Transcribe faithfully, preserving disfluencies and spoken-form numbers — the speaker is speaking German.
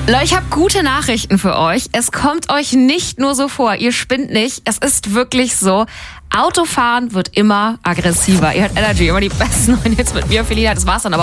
Leute, ich habe gute Nachrichten für euch. Es kommt euch nicht nur so vor, ihr spinnt nicht. Es ist wirklich so. Autofahren wird immer aggressiver. Ihr hört Energy, immer die besten neuen Hits mit mir, Felina. Das war's dann aber.